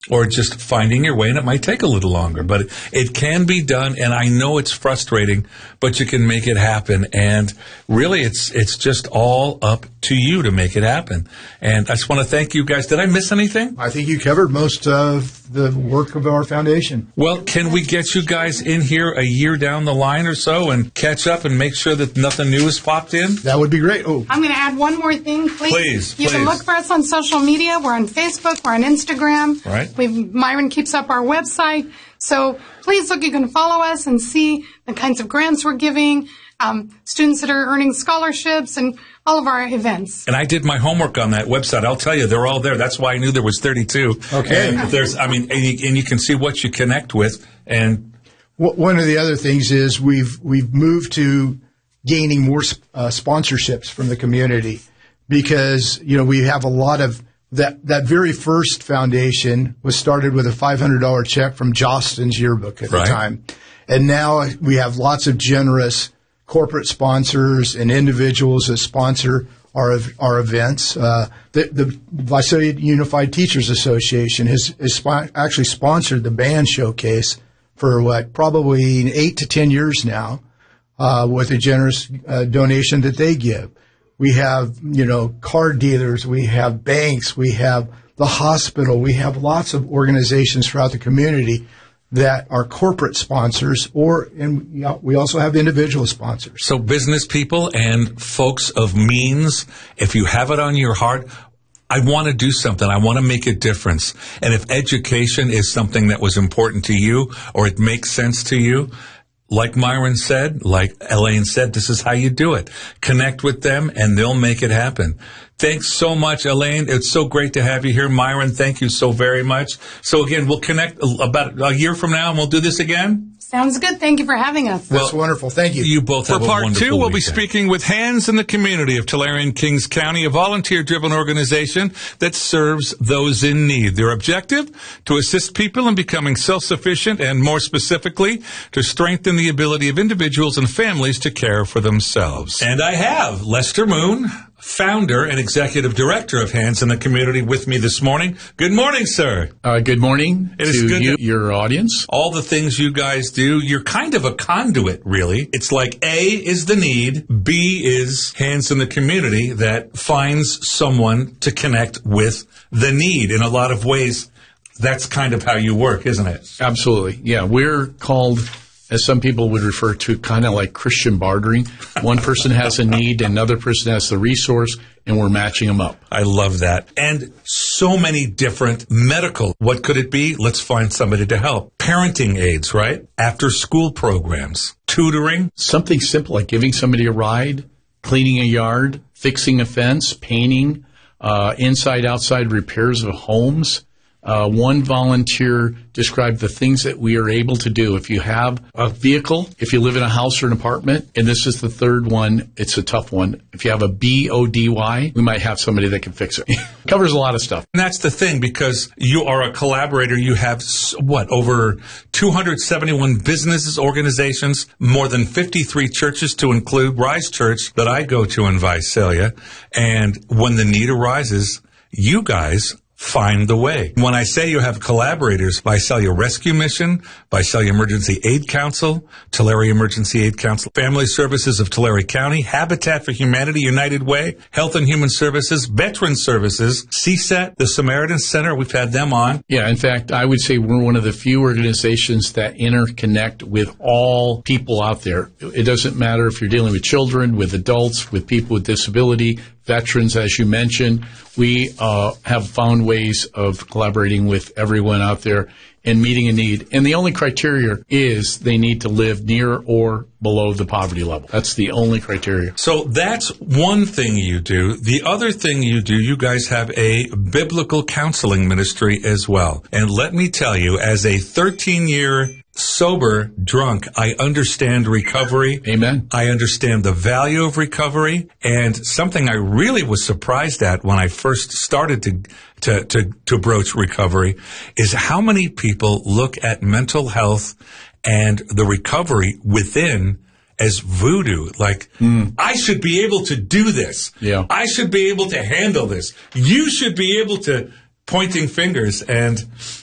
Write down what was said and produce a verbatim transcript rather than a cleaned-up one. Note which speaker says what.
Speaker 1: or just finding your way, and it might take a little longer, but it, it can be done, and I know it's frustrating, but you can make it happen, and really it's it's just all up to you to make it happen. And I just want to thank you guys. Did I miss anything?
Speaker 2: I think you covered most of the work of our foundation.
Speaker 1: Well, can we get you guys in here a year down the line or so and catch up and make sure that nothing new has popped in?
Speaker 2: That would be great. Oh,
Speaker 3: I'm going to add one more thing, please.
Speaker 1: Please,
Speaker 3: You
Speaker 1: please.
Speaker 3: can look for us on social media. We're on Facebook. We're on Instagram.
Speaker 1: Right.
Speaker 3: We've, Myron keeps up our website. So please look, you can follow us and see the kinds of grants we're giving, um, students that are earning scholarships, and all of our events.
Speaker 1: And I did my homework on that website. I'll tell you, they're all there. That's why I knew there was thirty-two.
Speaker 2: Okay.
Speaker 1: And there's, I mean, and you, and you can see what you connect with. And
Speaker 2: one of the other things is we've we've moved to gaining more uh, sponsorships from the community, because you know we have a lot of that. That very first foundation was started with a five hundred dollars check from Jostin's yearbook at
Speaker 1: Right.
Speaker 2: the time, and now we have lots of generous corporate sponsors and individuals that sponsor our our events. Uh, the, the Visalia Unified Teachers Association has, has spo- actually sponsored the band showcase for what, probably eight to ten years now, uh, with a generous uh, donation that they give. We have, you know, car dealers, we have banks, we have the hospital, we have lots of organizations throughout the community that are corporate sponsors, or and you know, we also have individual sponsors.
Speaker 1: so business people and folks of means, if you have it on your heart, I want to do something. I want to make a difference. And if education is something that was important to you, or it makes sense to you, like Myron said, like Elaine said, this is how you do it. Connect with them, and they'll make it happen. Thanks so much, Elaine. It's so great to have you here. Myron, thank you so very much. So again, we'll connect about a year from now, and we'll do this again.
Speaker 3: Sounds good. Thank you for having us.
Speaker 2: That's wonderful. Thank you.
Speaker 1: You both
Speaker 4: For
Speaker 1: have a
Speaker 4: part
Speaker 1: wonderful
Speaker 4: two, we'll be
Speaker 1: weekend.
Speaker 4: speaking with Hands in the Community of Tulare and Kings County, a volunteer-driven organization that serves those in need. Their objective, to assist people in becoming self-sufficient and, more specifically, to strengthen the ability of individuals and families to care for themselves.
Speaker 1: And I have Lester Moon, founder and executive director of Hands in the Community, with me this morning. Good morning, sir.
Speaker 5: Uh, good morning
Speaker 1: It is
Speaker 5: to
Speaker 1: good
Speaker 5: you,
Speaker 1: to-
Speaker 5: your audience.
Speaker 1: All the things you guys do, you're kind of a conduit, really. It's like A is the need, B is Hands in the Community that finds someone to connect with the need. In a lot of ways, that's kind of how you work, isn't it?
Speaker 5: Absolutely. Yeah, we're called, as some people would refer to, kind of like Christian bartering. One person has a need, another person has the resource, and we're matching them up.
Speaker 1: I love that. And so many different medical. What could it be? Let's find somebody to help. Parenting aids, right? After school programs, tutoring.
Speaker 5: Something simple like giving somebody a ride, cleaning a yard, fixing a fence, painting, uh, inside, outside repairs of homes. Uh, one volunteer described the things that we are able to do. If you have a vehicle, if you live in a house or an apartment, and this is the third one, it's a tough one. If you have a B O D Y, we might have somebody that can fix it. Covers a lot of stuff.
Speaker 1: And that's the thing, because you are a collaborator. You have, s- what, over two hundred seventy-one businesses, organizations, more than fifty-three churches to include Rise Church that I go to in Visalia. And when the need arises, you guys find the way. When I say you have collaborators, Visalia Rescue Mission, Visalia Emergency Aid Council, Tulare Emergency Aid Council, Family Services of Tulare County, Habitat for Humanity United Way, Health and Human Services, Veteran Services, C SET, the Samaritan Center, we've had them on.
Speaker 5: Yeah, in fact, I would say we're one of the few organizations that interconnect with all people out there. It doesn't matter if you're dealing with children, with adults, with people with disability, veterans, as you mentioned. We uh, have found ways of collaborating with everyone out there and meeting a need. And the only criteria is they need to live near or below the poverty level. That's the only criteria.
Speaker 1: So that's one thing you do. The other thing you do, you guys have a biblical counseling ministry as well. And let me tell you, as a thirteen-year sober drunk, I understand recovery.
Speaker 5: Amen.
Speaker 1: I understand the value of recovery. And something I really was surprised at when I first started to to to, to broach recovery is how many people look at mental health and the recovery within as voodoo. Like, mm. I should be able to do this.
Speaker 5: Yeah.
Speaker 1: I should be able to handle this. You should be able to, pointing fingers. And